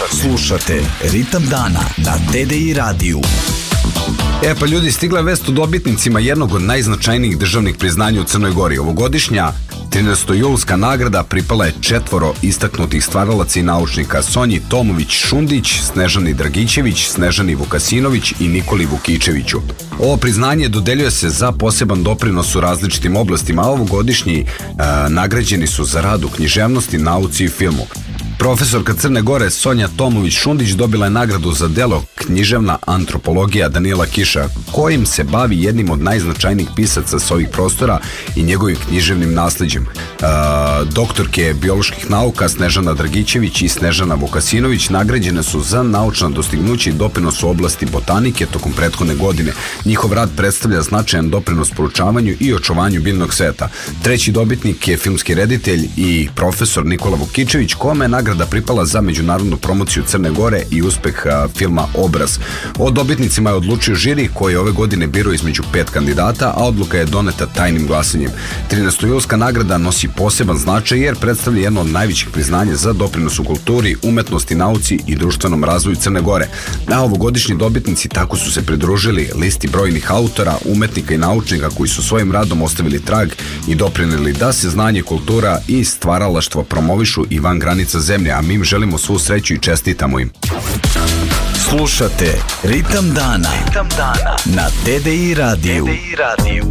Slušate Ritam dana na TDI radiju. Pa ljudi, stigla je vest o dobitnicima jednog od najznačajnijih državnih priznanja u Crnoj Gori. Ovogodišnja 13. nagrada pripala je 4 istaknutih stvaralaca i naučnika: Sonji Tomović-Šundić, Snežani Dragićević, Snežani Vukasinović i Nikoli Vukičeviću. Ovo priznanje dodeljuje se za poseban doprinos u različitim oblastima, a ovogodišnji nagrađeni su za rad u književnosti, nauci i filmu. Profesorka Crne Gore Sonja Tomović-Šundić dobila je nagradu za delo Književna antropologija Danila Kiša, kojim se bavi jednim od najznačajnijih pisaca s ovih prostora i njegovim književnim nasleđem. Doktorke bioloških nauka Snežana Dragićević i Snežana Vukasinović nagrađene su za naučna dostignuća i doprinos u oblasti botanike tokom prethodne godine. Njihov rad predstavlja značajan doprinos proučavanju i očuvanju biljnog sveta. Treći dobitnik je filmski reditelj i profesor Nikola Vukičević, kome je nagrada pripala za međunarodnu promociju Crne Gore i uspeh filma Obraz. O dobitnicima je odlučio žiri koji je ove godine birao između 5 kandidata, a odluka je doneta tajnim glasanjem. 13. nagrada nosi poseban značaj jer predstavlja jedno od najvećih priznanja za doprinos u kulturi, umetnosti, nauci i društvenom razvoju Crne Gore. A ovogodišnji dobitnici tako su se pridružili listi brojnih autora, umetnika i naučnika koji su svojim radom ostavili trag i doprineli da se znanje, kultura i stvaralaštvo promovišu i van granica zemlje, a mi im želimo svu sreću i čestitamo im. Slušate Ritam dana na TDI radiju.